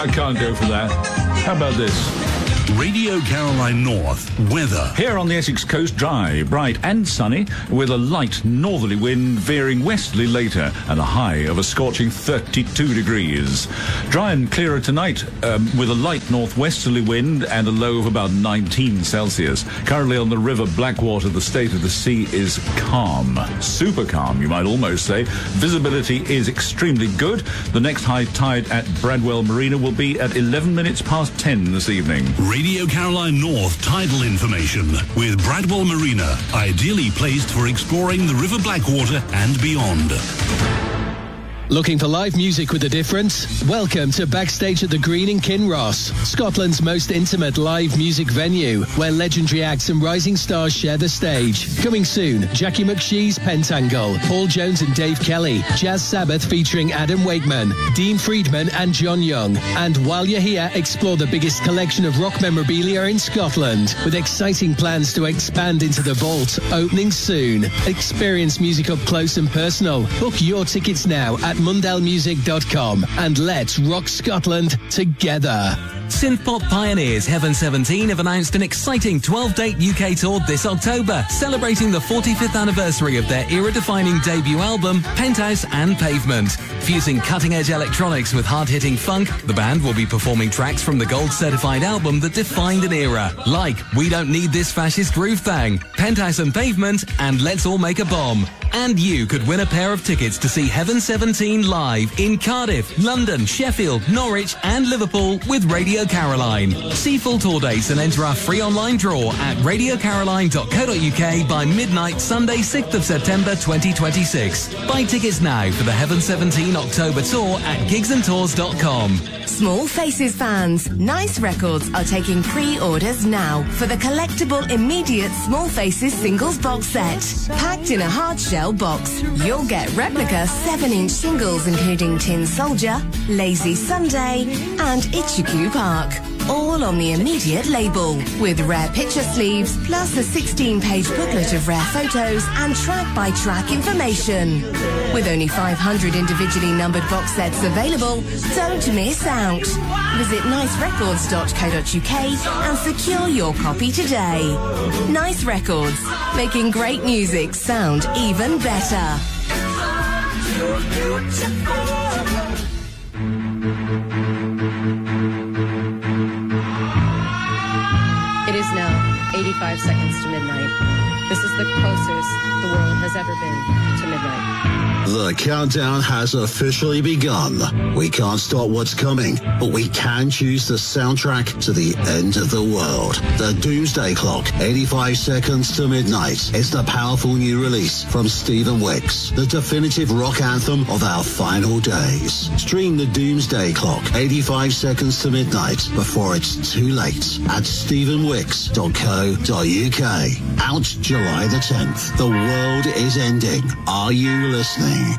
I can't go for that. How about this? Radio Caroline North weather. Here on the Essex coast, dry, bright and sunny, with a light northerly wind veering westerly later and a high of a scorching 32 degrees. Dry and clearer tonight with a light northwesterly wind and a low of about 19 Celsius. Currently on the River Blackwater, the state of the sea is calm. Super calm, you might almost say. Visibility is extremely good. The next high tide at Bradwell Marina will be at 11 minutes past 10 this evening. Radio Caroline North tidal information with Bradwell Marina, ideally placed for exploring the River Blackwater and beyond. Looking for live music with a difference? Welcome to Backstage at the Green in Kinross, Scotland's most intimate live music venue, where legendary acts and rising stars share the stage. Coming soon, Jackie McShee's Pentangle, Paul Jones and Dave Kelly, Jazz Sabbath featuring Adam Wakeman, Dean Friedman and John Young. And while you're here, explore the biggest collection of rock memorabilia in Scotland, with exciting plans to expand into the vault, opening soon. Experience music up close and personal. Book your tickets now at mundellmusic.com and let's rock Scotland together. Synthpop pioneers Heaven 17 have announced an exciting 12-date UK tour this October, celebrating the 45th anniversary of their era-defining debut album, Penthouse and Pavement. Fusing cutting-edge electronics with hard-hitting funk, the band will be performing tracks from the gold-certified album that defined an era, like We Don't Need This Fascist Groove Thang, Penthouse and Pavement, and Let's All Make a Bomb. And you could win a pair of tickets to see Heaven 17 live in Cardiff, London, Sheffield, Norwich and Liverpool with Radio Caroline. See full tour dates and enter our free online draw at radiocaroline.co.uk by midnight Sunday 6th of September 2026. Buy tickets now for the Heaven 17 October tour at gigsandtours.com. Small Faces fans, Nice Records are taking pre-orders now for the collectible immediate Small Faces singles box set. Packed in a hard shell box, you'll get replica 7-inch singles including Tin Soldier, Lazy Sunday and Itchy Park. All on the immediate label, with rare picture sleeves, plus a 16-page booklet of rare photos and track-by-track information. With only 500 individually numbered box sets available, don't miss out. Visit nicerecords.co.uk and secure your copy today. Nice Records, making great music sound even better. It is now 85 seconds to midnight. This is the closest the world has ever been to midnight. The countdown has officially begun. We can't stop what's coming, but we can choose the soundtrack to the end of the world. The Doomsday Clock, 85 seconds to midnight. It's the powerful new release from Stephen Wicks, the definitive rock anthem of our final days. Stream the Doomsday Clock, 85 seconds to midnight, before it's too late at stephenwicks.co.uk. Out July the 10th. The world is ending. Are you listening?